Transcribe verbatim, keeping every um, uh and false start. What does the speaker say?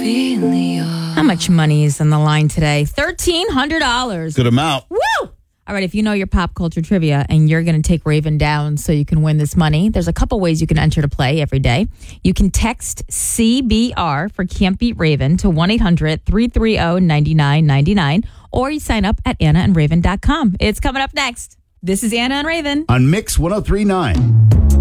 feet in the yard. How much money is on the line today? thirteen hundred dollars. Good amount. Woo! All right, if you know your pop culture trivia and you're going to take Raven down so you can win this money, there's a couple ways you can enter to play every day. You can text C B R for Can't Beat Raven to one eight hundred three three zero nine nine nine nine, or you sign up at anna and raven dot com. It's coming up next. This is Anna and Raven On Mix one oh three point nine.